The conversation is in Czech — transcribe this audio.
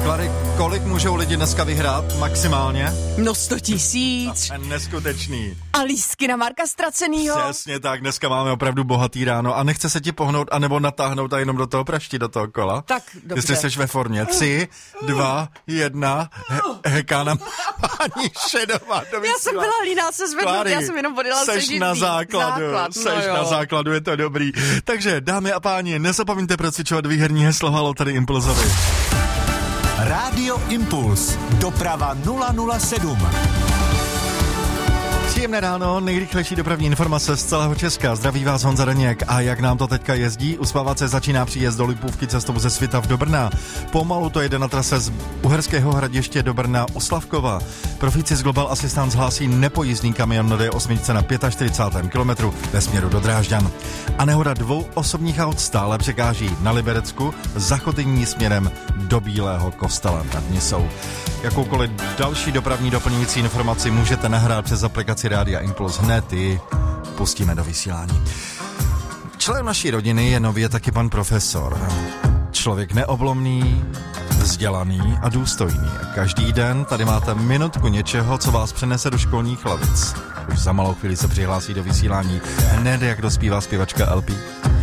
Klary, kolik můžou lidi dneska vyhrát maximálně? No 100 000. Neskutečný. A lístky na Marka Ztracenýho. Přesně tak, dneska máme opravdu bohatý ráno a nechce se ti pohnout anebo natáhnout a jenom do toho prašti, do toho kola. Tak, dobře. Jestli jsi ve formě. 3, 2, 1, heká nám paní Šedová do vysílání. Já jsem byla líná se zvednout, já jsem jenom podala seš na základu, na základu, je to dobrý. Takže, dámy a páni, nezapomeňte procvičovat výherní heslo Halo tady Impulzovi. Rádio Impuls. Doprava 007. Příjemné ráno, nejrychlejší dopravní informace z celého Česka. Zdraví vás Honza Daněk. A jak nám to teďka jezdí? Uspávat se začíná příjezd do Lipůvky cestou ze Svitav do Brna. Pomalu to jede na trase z Uherského Hradiště do Brna u Slavkova. Profíci z Global Assistance hlásí nepojízdný kamion na D8 na 45. kilometru ve směru do Drážďan. A nehoda 2 osobních aut stále překáží na Liberecku za Chotyní směrem do Bílého Kostela. Tak jsou. Jakoukoliv další dopravní doplňující informaci můžete nahrát přes aplikaci Rádia Impuls. Hned ji pustíme do vysílání. Člen naší rodiny je nově taky pan profesor. Člověk neoblomný, vzdělaný a důstojný. A každý den tady máte minutku něčeho, co vás přenese do školních lavic. Už za malou chvíli se přihlásí do vysílání hned, jak dospívá zpěvačka LP.